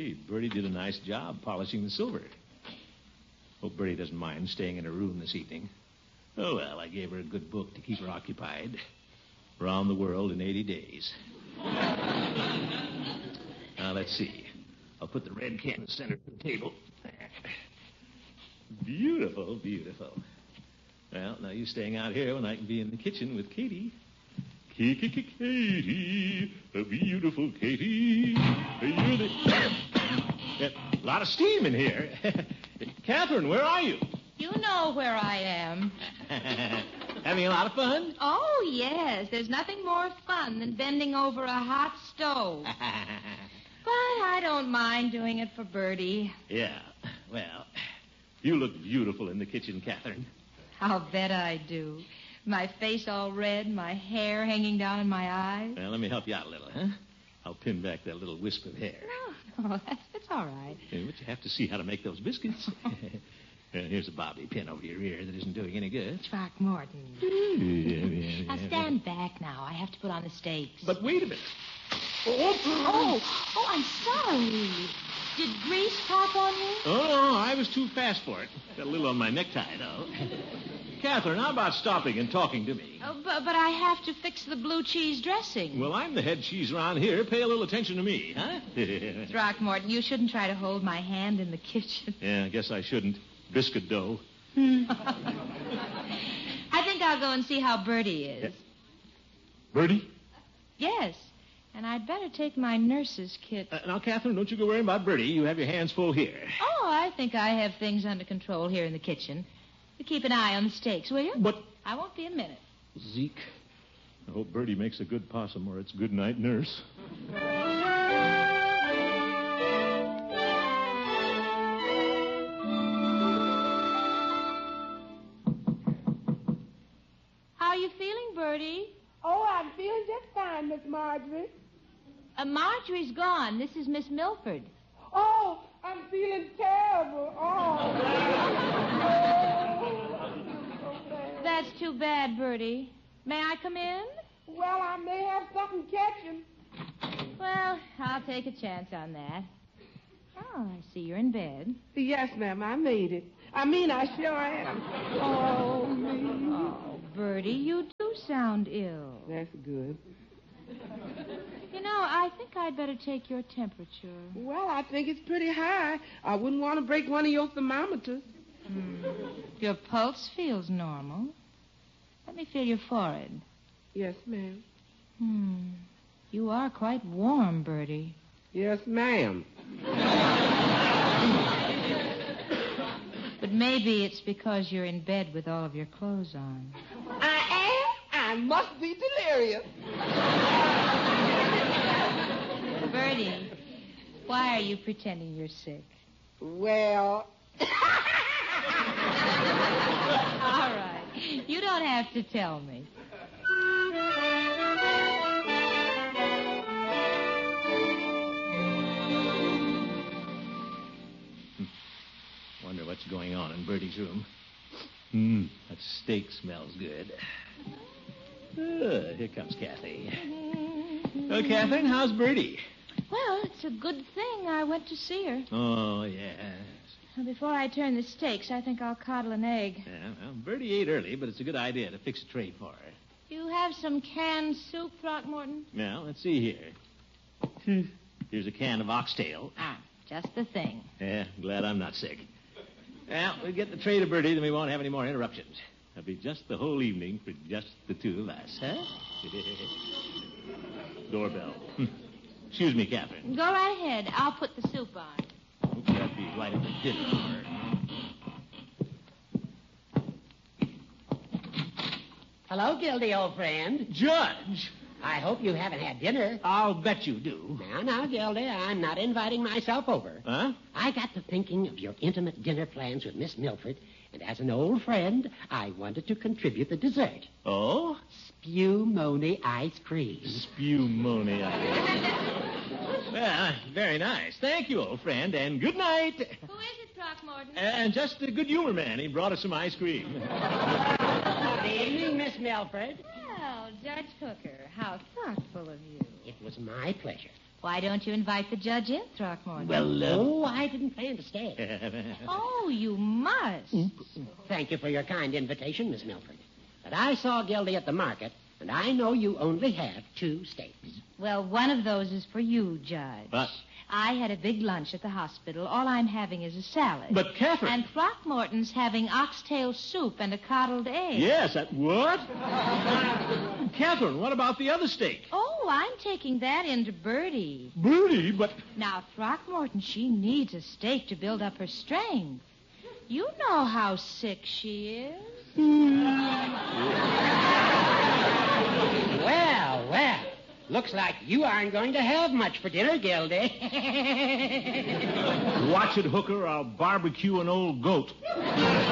Say, Bertie did a nice job polishing the silver. Hope Bertie doesn't mind staying in her room this evening. Oh, well, I gave her a good book to keep her occupied. Around the World in 80 Days. Now, let's see. I'll put the red can in the center of the table. Beautiful, beautiful. Well, now you staying out here when I can be in the kitchen with Katie. Katie, a beautiful Katie. You're the... A lot of steam in here. Catherine, where are you? You know where I am. Having a lot of fun? Oh, yes. There's nothing more fun than bending over a hot stove. But I don't mind doing it for Bertie. Yeah. Well, you look beautiful in the kitchen, Catherine. I'll bet I do. My face all red, my hair hanging down in my eyes. Well, let me help you out a little, huh? I'll pin back that little wisp of hair. No, that's all right. Yeah, but you have to see how to make those biscuits. Here's a bobby pin over your ear that isn't doing any good. Throckmorton. Now stand back now. I have to put on the stakes. But wait a minute. Oh, I'm sorry. Did grease pop on you? Oh, no, I was too fast for it. Got a little on my necktie, though. Catherine, how about stopping and talking to me? Oh, but I have to fix the blue cheese dressing. Well, I'm the head cheese around here. Pay a little attention to me, huh? Throckmorton, you shouldn't try to hold my hand in the kitchen. Yeah, I guess I shouldn't. Biscuit dough. I think I'll go and see how Bertie is. Yeah. Bertie? Yes, and I'd better take my nurse's kit. Now, Catherine, don't you go worrying about Bertie. You have your hands full here. Oh, I think I have things under control here in the kitchen. You keep an eye on the steaks, will you? But... I won't be a minute. Zeke, I hope Bertie makes a good possum or it's good night, nurse. How are you feeling, Bertie? Oh, I'm feeling just fine, Miss Marjorie. Marjorie's gone. This is Miss Milford. Oh, I'm feeling terrible. Oh. That's too bad, Bertie. May I come in? Well, I may have something catching. Well, I'll take a chance on that. Oh, I see you're in bed. Yes, ma'am, I made it. I sure am. Oh, me. Oh, Bertie, you do sound ill. That's good. You know, I think I'd better take your temperature. Well, I think it's pretty high. I wouldn't want to break one of your thermometers. Your pulse feels normal. Let me feel your forehead. Yes, ma'am. You are quite warm, Bertie. Yes, ma'am. But maybe it's because you're in bed with all of your clothes on. I am? I must be delirious. Bertie, why are you pretending you're sick? Well... All right. You don't have to tell me. Wonder what's going on in Bertie's room. That steak smells good. Here comes Kathy. Oh, Catherine, how's Bertie? Well, it's a good thing I went to see her. Oh, yes. Well, before I turn the steaks, I think I'll coddle an egg. Yeah, well, Bertie ate early, but it's a good idea to fix a tray for her. You have some canned soup, Throckmorton? Now, let's see here. Here's a can of oxtail. Just the thing. Yeah, glad I'm not sick. Well, we'll get the tray to Bertie, then we won't have any more interruptions. It'll be just the whole evening for just the two of us, huh? Doorbell. Excuse me, Catherine. Go right ahead. I'll put the soup on. Hope that'll be right at the dinner hour. Hello, Gildy, old friend. Judge! I hope you haven't had dinner. I'll bet you do. Now, Gildy, I'm not inviting myself over. Huh? I got to thinking of your intimate dinner plans with Miss Milford, and as an old friend, I wanted to contribute the dessert. Oh? Spumoni ice cream. Spumoni ice cream. Well, very nice. Thank you, old friend, and good night. Who is it, Throckmorton? And just a good humor man. He brought us some ice cream. Good evening, Miss Milford. Well, Judge Hooker, how thoughtful of you. It was my pleasure. Why don't you invite the judge in, Throckmorton? Well, Oh, I didn't plan to stay. Oh, you must. Thank you for your kind invitation, Miss Milford. But I saw Gildy at the market, and I know you only have 2 steaks. Well, one of those is for you, Judge. But- I had a big lunch at the hospital. All I'm having is a salad. But, Catherine... And Throckmorton's having oxtail soup and a coddled egg. Yes, what? Catherine, what about the other steak? Oh, I'm taking that into Bertie. Bertie, but... Now, Throckmorton, she needs a steak to build up her strength. You know how sick she is. Well. Looks like you aren't going to have much for dinner, Gildy. Watch it, Hooker. I'll barbecue an old goat.